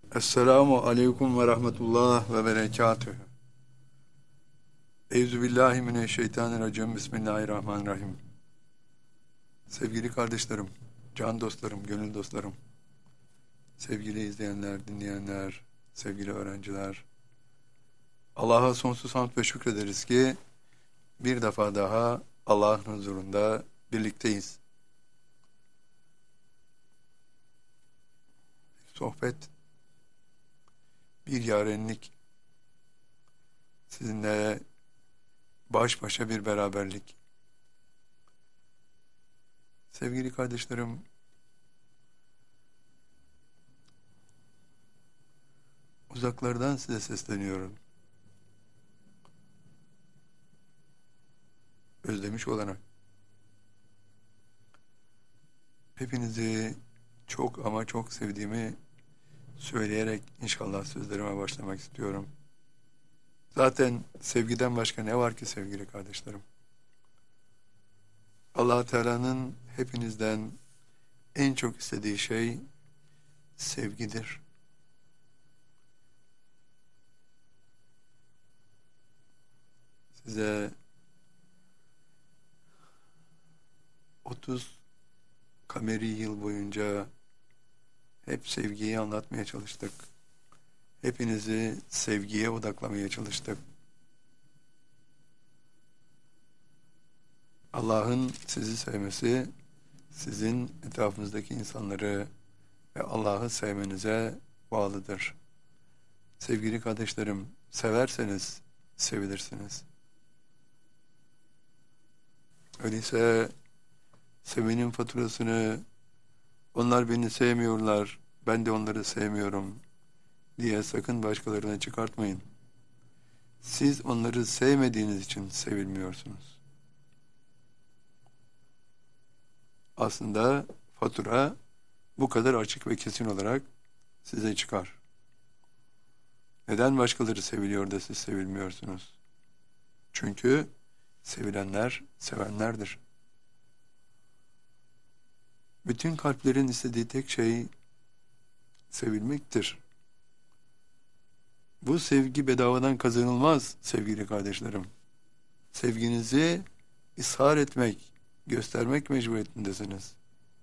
Esselamu aleyküm ve rahmetullah ve berekatühü. Euzubillahimineşşeytanirracim. Bismillahirrahmanirrahim. Sevgili kardeşlerim, can dostlarım, gönül dostlarım, sevgili izleyenler, dinleyenler, sevgili öğrenciler, Allah'a sonsuz hamd ve şükrederiz ki bir defa daha Allah'ın huzurunda birlikteyiz. Sohbet, bir yarenlik, sizinle baş başa bir beraberlik. Sevgili kardeşlerim, uzaklardan size sesleniyorum. Özlemiş olarak. Hepinizi çok ama çok sevdiğimi söyleyerek inşallah sözlerime başlamak istiyorum. Zaten sevgiden başka ne var ki sevgili kardeşlerim? Allah Teala'nın hepinizden en çok istediği şey sevgidir. Size 30 kameri yıl boyunca hep sevgiyi anlatmaya çalıştık. Hepinizi sevgiye odaklamaya çalıştık. Allah'ın sizi sevmesi, sizin etrafınızdaki insanları ve Allah'ı sevmenize bağlıdır. Sevgili kardeşlerim, severseniz sevilirsiniz. Öyleyse sevmenin faturasını onlar beni sevmiyorlar, ben de onları sevmiyorum diye sakın başkalarına çıkartmayın. Siz onları sevmediğiniz için sevilmiyorsunuz. Aslında fatura bu kadar açık ve kesin olarak size çıkar. Neden başkaları seviliyor da siz sevilmiyorsunuz? Çünkü sevilenler sevenlerdir. Bütün kalplerin istediği tek şey sevilmektir. Bu sevgi bedavadan kazanılmaz sevgili kardeşlerim. Sevginizi ishar etmek, göstermek mecburiyetindesiniz.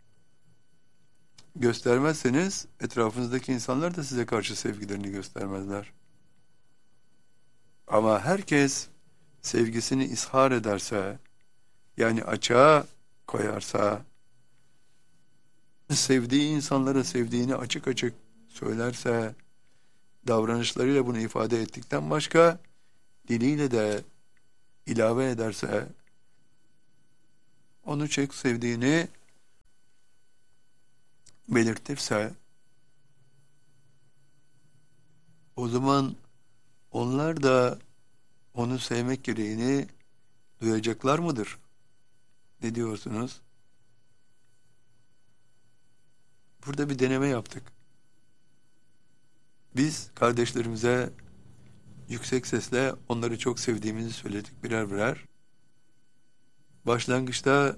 Göstermezseniz etrafınızdaki insanlar da size karşı sevgilerini göstermezler. Ama herkes sevgisini ishar ederse, yani açığa koyarsa, sevdiği insanlara sevdiğini açık açık söylerse, davranışlarıyla bunu ifade ettikten başka, diliyle de ilave ederse, onu çok sevdiğini belirtirse, o zaman onlar da onu sevmek gereğini duyacaklar mıdır? Ne diyorsunuz? Burada bir deneme yaptık. Biz kardeşlerimize yüksek sesle onları çok sevdiğimizi söyledik birer birer. Başlangıçta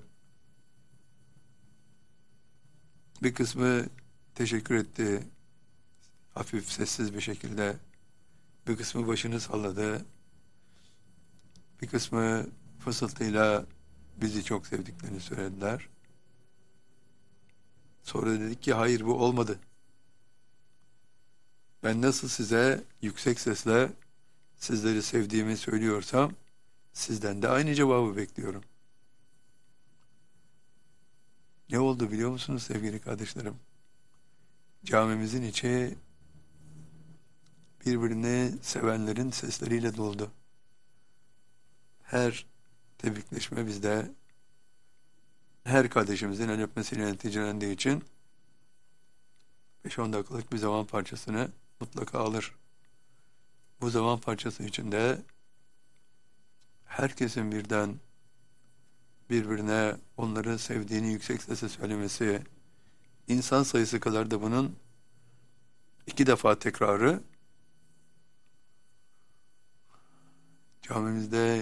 bir kısmı teşekkür etti, hafif sessiz bir şekilde. Bir kısmı başını salladı. Bir kısmı fısıltıyla bizi çok sevdiklerini söylediler. Sonra dedik ki hayır, bu olmadı. Ben nasıl size yüksek sesle sizleri sevdiğimi söylüyorsam, sizden de aynı cevabı bekliyorum. Ne oldu biliyor musunuz sevgili kardeşlerim? Camimizin içi birbirini sevenlerin sesleriyle doldu. Her tebrikleşme bizde, her kardeşimizin el öpmesiyle neticelendiği için 5-10 dakikalık bir zaman parçasını mutlaka alır. Bu zaman parçası içinde herkesin birden birbirine onları sevdiğini yüksek sesle söylemesi, insan sayısı kadar da bunun 2 defa tekrarı camimizde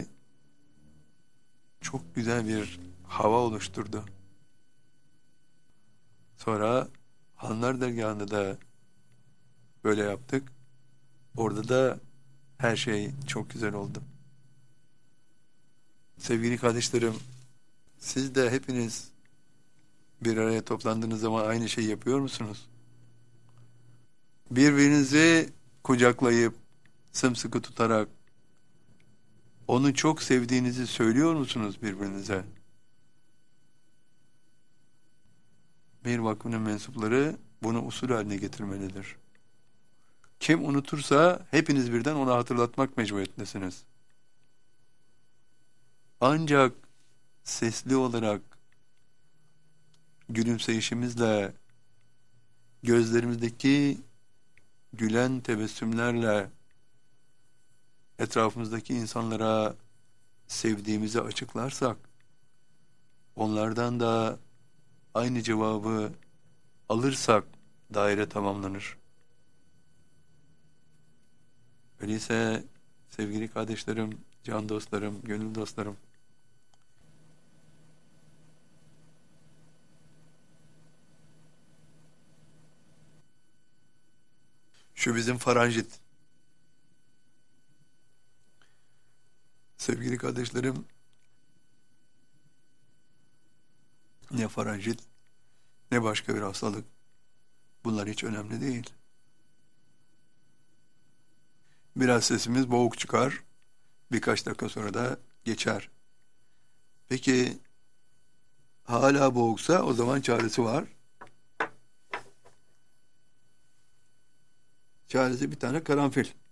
çok güzel bir hava oluşturdu. Sonra Hanlar dergahında da böyle yaptık. Orada da her şey çok güzel oldu. Sevgili kardeşlerim, siz de hepiniz bir araya toplandığınız zaman aynı şeyi yapıyor musunuz? Birbirinizi kucaklayıp, sımsıkı tutarak, onu çok sevdiğinizi söylüyor musunuz birbirinize? Bir vakfının mensupları bunu usul haline getirmelidir. Kim unutursa hepiniz birden ona hatırlatmak mecburiyetindesiniz. Ancak sesli olarak, gülümseyişimizle, gözlerimizdeki gülen tebessümlerle etrafımızdaki insanlara sevdiğimizi açıklarsak, onlardan da aynı cevabı alırsak daire tamamlanır. Öyleyse sevgili kardeşlerim, can dostlarım, gönül dostlarım, şu bizim faranjit. Sevgili kardeşlerim, ne faranjit ne başka bir hastalık. Bunlar hiç önemli değil. Biraz sesimiz boğuk çıkar, birkaç dakika sonra da geçer. Peki hala boğuksa o zaman çaresi var. Çaresi bir tane karanfil.